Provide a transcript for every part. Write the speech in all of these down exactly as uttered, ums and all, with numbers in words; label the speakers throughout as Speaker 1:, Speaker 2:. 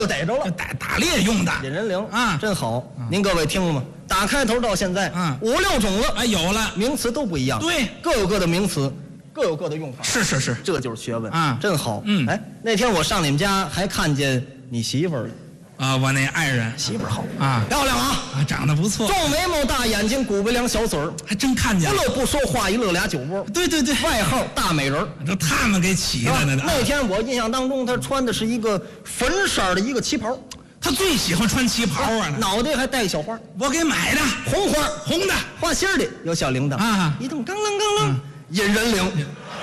Speaker 1: 就逮着了，
Speaker 2: 打打猎用的
Speaker 1: 引人铃
Speaker 2: 啊，
Speaker 1: 真好。您各位听了吗？打开头到现在，
Speaker 2: 嗯，
Speaker 1: 五六种了，
Speaker 2: 哎，有了，
Speaker 1: 名词都不一样，
Speaker 2: 对，
Speaker 1: 各有各的名词，各有各的用法。
Speaker 2: 是是是，
Speaker 1: 这就是学问
Speaker 2: 啊，
Speaker 1: 真好。
Speaker 2: 嗯，
Speaker 1: 哎，那天我上你们家还看见你媳妇儿了。
Speaker 2: 啊，我那爱人
Speaker 1: 媳妇儿好
Speaker 2: 啊，
Speaker 1: 漂亮啊，
Speaker 2: 啊，长得不错，
Speaker 1: 重眉毛、大眼睛、骨鼻梁、小嘴儿，
Speaker 2: 还真看见了。
Speaker 1: 不乐不说话，一乐俩酒窝。
Speaker 2: 对对对，
Speaker 1: 外号大美人儿，
Speaker 2: 这他们给起的呢。
Speaker 1: 那天我印象当中，她穿的是一个粉色的一个旗袍，
Speaker 2: 他最喜欢穿旗袍啊，
Speaker 1: 脑袋还戴个小花，
Speaker 2: 我给买的，
Speaker 1: 红花，
Speaker 2: 红的，
Speaker 1: 花心儿的，有小铃铛
Speaker 2: 啊，
Speaker 1: 一动，当啷当啷，引人铃。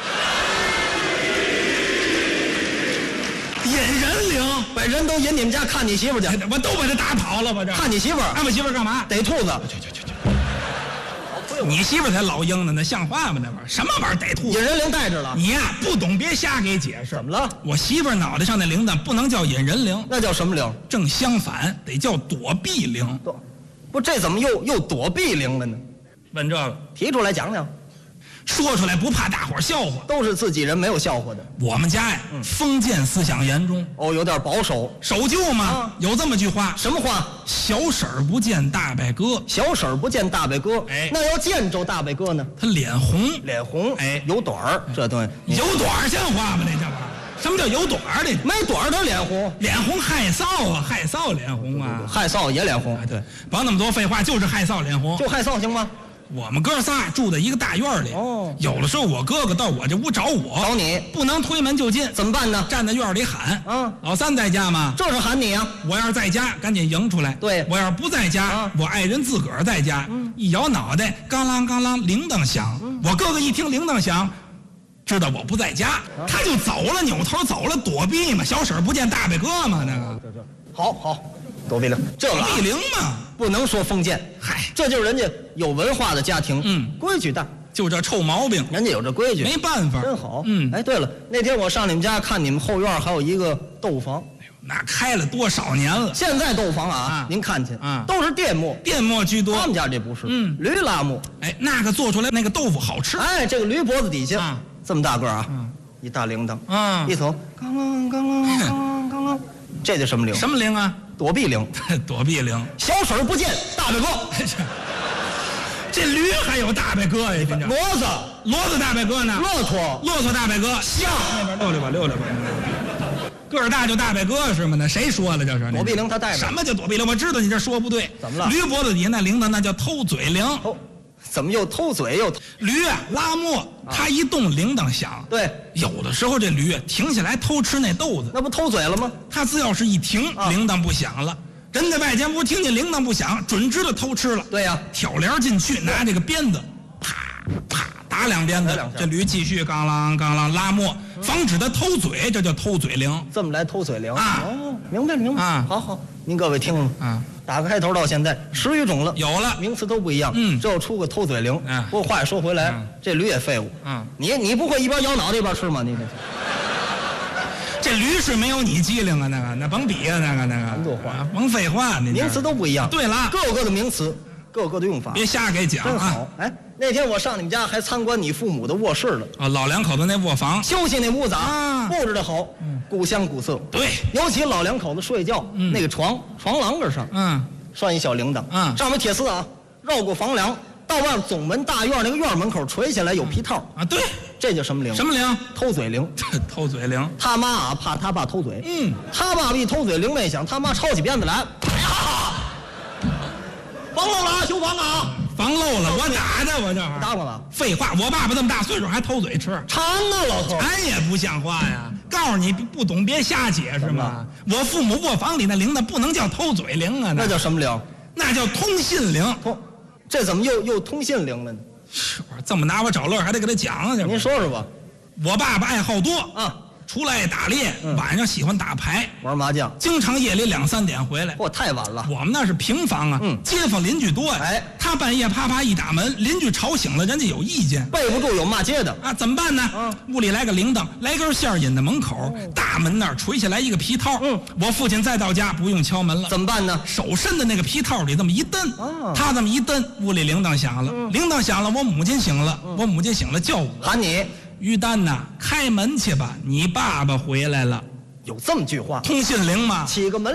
Speaker 2: 引人铃，
Speaker 1: 把人都引你们家看你媳妇去，
Speaker 2: 我都把他打跑了，我这
Speaker 1: 看你媳妇儿，
Speaker 2: 看我媳妇干嘛？
Speaker 1: 逮兔子。
Speaker 2: 去去去去！你媳妇才老鹰呢，那像话吗？那玩意儿什么玩意儿逮兔子？
Speaker 1: 引人铃带着了。
Speaker 2: 你呀不懂别瞎给解释。
Speaker 1: 怎么了？
Speaker 2: 我媳妇脑袋上那铃铛不能叫引人铃，
Speaker 1: 那叫什么铃？
Speaker 2: 正相反，得叫躲避铃。
Speaker 1: 躲，不，这怎么又又躲避铃了呢？
Speaker 2: 问这个，
Speaker 1: 提出来讲讲。
Speaker 2: 说出来不怕大伙儿笑话，
Speaker 1: 都是自己人，没有笑话的。
Speaker 2: 我们家呀，嗯、封建思想严重，
Speaker 1: 哦，有点保守，
Speaker 2: 守旧嘛。啊、有这么句话，
Speaker 1: 什么话？
Speaker 2: 小婶儿不见大伯哥，
Speaker 1: 小婶儿不见大伯哥。
Speaker 2: 哎，
Speaker 1: 那要见着大伯哥呢？
Speaker 2: 他脸红，
Speaker 1: 脸红。
Speaker 2: 哎，
Speaker 1: 有短儿，这东西
Speaker 2: 有短儿像话吗？那叫什么叫有短儿的？
Speaker 1: 没短儿他脸红，
Speaker 2: 脸红害臊啊，害臊脸红啊，
Speaker 1: 害臊也脸红。
Speaker 2: 哎，对，甭那么多废话，就是害臊脸红，
Speaker 1: 就害臊行吗？
Speaker 2: 我们哥仨住在一个大院里，哦，有的时候我哥哥到我这屋找我，
Speaker 1: 找你
Speaker 2: 不能推门就进，
Speaker 1: 怎么办呢？
Speaker 2: 站在院里喊，
Speaker 1: 啊，
Speaker 2: 老三在家吗？
Speaker 1: 这是喊你啊！
Speaker 2: 我要是在家，赶紧迎出来。
Speaker 1: 对，
Speaker 2: 我要是不在家，啊、我爱人自个儿在家，嗯、一摇脑袋，嘎啷嘎啷，铃铛响。嗯、我哥哥一听铃铛响，知道我不在家，啊、他就走了，扭头走了，躲避嘛。小婶不见大伯哥嘛，那个。
Speaker 1: 好好，躲避铃，这
Speaker 2: 躲避铃嘛。
Speaker 1: 不能说封建，
Speaker 2: 嗨，
Speaker 1: 这就是人家有文化的家庭，
Speaker 2: 嗯，
Speaker 1: 规矩大，
Speaker 2: 就这臭毛病，
Speaker 1: 人家有这规矩，
Speaker 2: 没办法，
Speaker 1: 真好，
Speaker 2: 嗯，
Speaker 1: 哎，对了，那天我上你们家看你们后院还有一个豆腐房，
Speaker 2: 哎呦，那开了多少年了？
Speaker 1: 现在豆腐房啊，
Speaker 2: 啊
Speaker 1: 您看去，
Speaker 2: 啊，
Speaker 1: 都是垫木，
Speaker 2: 垫木居多，
Speaker 1: 他们家这不是，
Speaker 2: 嗯，
Speaker 1: 驴拉木，
Speaker 2: 哎，那个做出来那个豆腐好吃，
Speaker 1: 哎，这个驴脖子底下，
Speaker 2: 啊、
Speaker 1: 这么大个啊，
Speaker 2: 嗯、
Speaker 1: 一大铃铛，
Speaker 2: 嗯，
Speaker 1: 一走，刚啷刚啷刚啷刚啷，这叫什么铃？
Speaker 2: 什么铃啊？
Speaker 1: 躲避铃，
Speaker 2: 躲避铃。
Speaker 1: 小婶不见大伯哥，
Speaker 2: 这驴还有大伯哥呀？
Speaker 1: 骡子，
Speaker 2: 骡子大伯哥呢？
Speaker 1: 骆驼，
Speaker 2: 骆驼大伯哥。
Speaker 1: 象，
Speaker 2: 那边溜溜吧，溜溜吧。个儿大就大伯哥是吗？那谁说的？就是
Speaker 1: 躲避铃，他带着。
Speaker 2: 什么叫躲避铃？我知道你这说不对。
Speaker 1: 怎么了？
Speaker 2: 驴脖子底下那铃铛那叫偷嘴铃。
Speaker 1: 哦，怎么又偷嘴又偷？
Speaker 2: 驴啊拉磨，它一动铃铛响。
Speaker 1: 对，
Speaker 2: 有的时候这驴啊停下来偷吃那豆子，
Speaker 1: 那不偷嘴了吗？
Speaker 2: 它只要是一停，
Speaker 1: 啊、
Speaker 2: 铃铛不响了。人在外间屋听见铃铛不响，准知道偷吃了。
Speaker 1: 对呀、啊，
Speaker 2: 挑帘进去，拿这个鞭子，啪啪打两鞭子，这驴继续刚啷刚啷拉磨，嗯、防止它偷嘴，这叫偷嘴铃。
Speaker 1: 这么来偷嘴铃
Speaker 2: 啊？
Speaker 1: 哦，明白明白
Speaker 2: 啊！
Speaker 1: 好好，您各位听了
Speaker 2: 啊？
Speaker 1: 打开头到现在十余种了，
Speaker 2: 有了，
Speaker 1: 名词都不一样。
Speaker 2: 嗯，
Speaker 1: 这又出个偷嘴铃。
Speaker 2: 嗯，
Speaker 1: 不过话也说回来，嗯、这驴也废物。
Speaker 2: 嗯，
Speaker 1: 你你不会一边摇脑袋一边吃吗？你这。
Speaker 2: 这驴是没有你机灵啊，那个那甭比啊，那个那个，
Speaker 1: 甭多话，
Speaker 2: 甭废话，你
Speaker 1: 名词都不一样。
Speaker 2: 对了，
Speaker 1: 各有各的名词，各有各的用法，
Speaker 2: 别瞎给讲啊。
Speaker 1: 真好。哎，那天我上你们家还参观你父母的卧室了。
Speaker 2: 啊，老两口子那卧房，
Speaker 1: 休息那屋子
Speaker 2: 啊，
Speaker 1: 布置的好，
Speaker 2: 嗯，
Speaker 1: 古香古色。
Speaker 2: 对，
Speaker 1: 尤其老两口子睡觉，
Speaker 2: 嗯，
Speaker 1: 那个床床廊根上，
Speaker 2: 嗯，
Speaker 1: 拴一小铃铛，
Speaker 2: 嗯，
Speaker 1: 上面铁丝啊，绕过房梁，到外总门大院那个院门口垂下来有皮套
Speaker 2: 啊，对。
Speaker 1: 这叫什么铃？
Speaker 2: 什么铃？
Speaker 1: 偷嘴铃。
Speaker 2: 偷嘴铃。
Speaker 1: 他妈啊，怕他爸偷嘴。
Speaker 2: 嗯。
Speaker 1: 他爸爸一偷嘴铃没响，他妈抄起鞭子来。哎呀！防漏了啊，修房啊！
Speaker 2: 防漏了，我打的，我这
Speaker 1: 打过了。
Speaker 2: 废话，我爸爸这么大岁数还偷嘴吃，
Speaker 1: 馋呢，老头。
Speaker 2: 俺也不像话呀！告诉你不懂别瞎解释嘛。我父母卧房里那铃铛不能叫偷嘴铃啊，
Speaker 1: 那叫什么铃？
Speaker 2: 那叫通信铃。
Speaker 1: 通，这怎么又又通信铃了呢？
Speaker 2: 这么拿我找乐，还得给他讲去。
Speaker 1: 您说说吧。
Speaker 2: 我爸爸爱好多
Speaker 1: 啊，
Speaker 2: 除了爱打猎，嗯、晚上喜欢打牌、
Speaker 1: 玩麻将，
Speaker 2: 经常夜里两三点回来。
Speaker 1: 嚯，太晚了。
Speaker 2: 我们那是平房啊，
Speaker 1: 嗯，
Speaker 2: 街坊邻居多呀。
Speaker 1: 哎，
Speaker 2: 他半夜啪啪一打门，邻居吵醒了，人家有意见，
Speaker 1: 背不住有骂街的
Speaker 2: 啊，怎么办呢？
Speaker 1: 嗯，
Speaker 2: 屋里来个铃铛，来根线引到门口，嗯、大门那儿垂下来一个皮套。
Speaker 1: 嗯，
Speaker 2: 我父亲再到家不用敲门了，
Speaker 1: 怎么办呢？
Speaker 2: 手伸在那个皮套里这么一蹬，
Speaker 1: 啊，
Speaker 2: 他这么一蹬，屋里铃铛响了，
Speaker 1: 嗯、
Speaker 2: 铃铛响了，我母亲醒了，嗯、我母亲醒了叫我，
Speaker 1: 喊你。
Speaker 2: 于丹呐，开门去吧，你爸爸回来了。
Speaker 1: 有这么句话？
Speaker 2: 通信铃吗？
Speaker 1: 起个门。